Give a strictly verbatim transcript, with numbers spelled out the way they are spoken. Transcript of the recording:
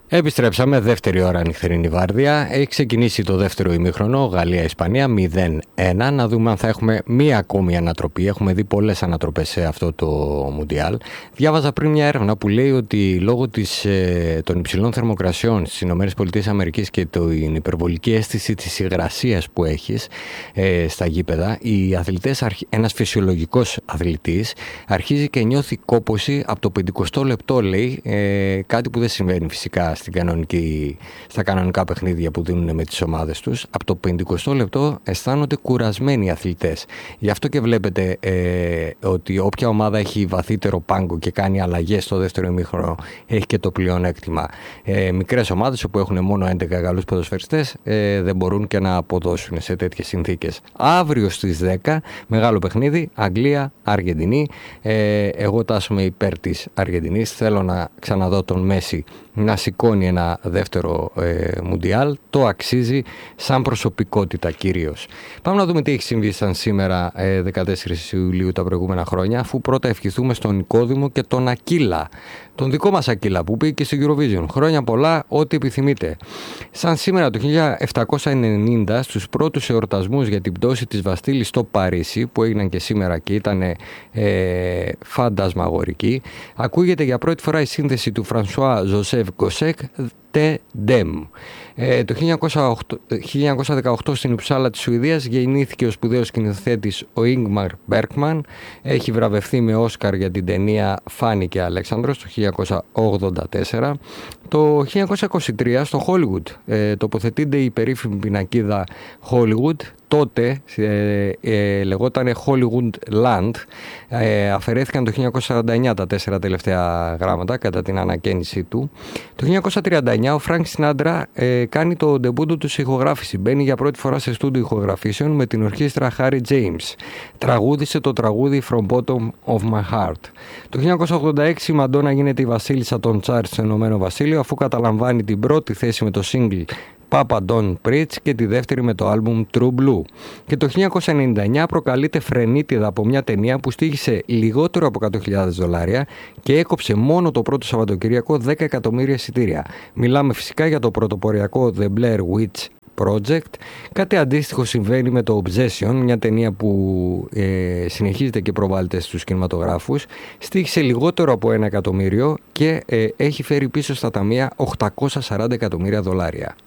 Επιστρέψαμε, δεύτερη ώρα νυχτερινή βάρδια. Έχει ξεκινήσει το δεύτερο ημίχρονο, Γαλλία-Ισπανία μηδέν ένα. Να δούμε αν θα έχουμε μία ακόμη ανατροπή. Έχουμε δει πολλές ανατροπές σε αυτό το Μουντιάλ. Διάβαζα πριν μια έρευνα που λέει ότι λόγω της, των υψηλών θερμοκρασιών στις ΗΠΑ και την υπερβολική αίσθηση της υγρασίας που έχεις ε, στα γήπεδα, οι αθλητές, ένας φυσιολογικός αθλητής, αρχίζει και νιώθει κόπωση από το πενηκοστό λεπτό, λέει, ε, κάτι που δεν συμβαίνει φυσικά στην κανονική, στα κανονικά παιχνίδια που δίνουν με τις ομάδες τους. Από το πενηκοστό λεπτό αισθάνονται κουρασμένοι οι αθλητές. Γι' αυτό και βλέπετε ε, ότι όποια ομάδα έχει βαθύτερο πάγκο και κάνει αλλαγές στο δεύτερο ημίχρονο έχει και το πλεονέκτημα. Ε, μικρές ομάδες όπου έχουν μόνο έντεκα καλούς ποδοσφαιριστές ε, δεν μπορούν και να αποδώσουν σε τέτοιες συνθήκες. Αύριο στις δέκα μεγάλο παιχνίδι, Αγγλία-Αργεντινή. Ε, εγώ τάσομαι υπέρ της Αργεντινής. Θέλω να ξαναδώ τον Μέση να σηκώνει ένα δεύτερο ε, Μουντιάλ. Το αξίζει σαν προσωπικότητα κυρίως. Πάμε να δούμε τι έχει συμβεί σαν σήμερα ε, δεκατέσσερις Ιουλίου τα προηγούμενα χρόνια, αφού πρώτα ευχηθούμε στον Νικόδημο και τον Ακύλα, τον δικό μας Ακύλα που πήγε και στο Eurovision. Χρόνια πολλά, ό,τι επιθυμείτε. Σαν σήμερα το χίλια επτακόσια ενενήντα, στους πρώτους εορτασμούς για την πτώση της Βαστίλης στο Παρίσι, που έγιναν και σήμερα και ήταν ε, φαντασμαγορικοί, ακούγεται για πρώτη φορά η σύνθεση του Φρανσουά Ζοσέφ Γκοσέκ, Τε Ντέμ. Ε, το χίλια εννιακόσια δεκαοκτώ στην Ουψάλα της Σουηδίας γεννήθηκε ο σπουδαίος σκηνοθέτης ο Ίγμαρ Μπέρκμαν. Έχει βραβευθεί με Όσκαρ για την ταινία Φάνη και Αλέξανδρος το χίλια εννιακόσια ογδόντα τέσσερα. Το χίλια εννιακόσια είκοσι τρία στο Χόλιγουντ ε, τοποθετείται η περίφημη πινακίδα Hollywood. Τότε ε, ε, λεγόταν Hollywood Land. Ε, αφαιρέθηκαν το χίλια εννιακόσια σαράντα εννιά τα τέσσερα τελευταία γράμματα κατά την ανακαίνιση του. Το χίλια εννιακόσια τριάντα εννιά ο Φρανκ Σινάντρα ε, κάνει το ντεμπούτο του σε ηχογράφηση. Μπαίνει για πρώτη φορά σε στούντιο ηχογραφήσεων με την ορχήστρα Harry James. Τραγούδισε το τραγούδι From Bottom of My Heart. Το χίλια εννιακόσια ογδόντα έξι η Μαντόνα γίνεται η βασίλισσα των charts στο Ηνωμένο Βασίλειο, αφού καταλαμβάνει την πρώτη θέση με το single Papa Don't Preach και τη δεύτερη με το άλμπουμ True Blue. Και το χίλια εννιακόσια ενενήντα εννιά προκαλείται φρενίτιδα από μια ταινία που στοίχησε λιγότερο από εκατό χιλιάδες δολάρια και έκοψε μόνο το πρώτο Σαββατοκυριακό δέκα εκατομμύρια εισιτήρια. Μιλάμε φυσικά για το πρωτοποριακό The Blair Witch Project. Κάτι αντίστοιχο συμβαίνει με το Obsession, μια ταινία που ε, συνεχίζεται και προβάλλεται στους κινηματογράφους. Στοίχησε λιγότερο από ένα εκατομμύριο και ε, έχει φέρει πίσω στα ταμεία οκτακόσια σαράντα εκατομμύρια δολάρια.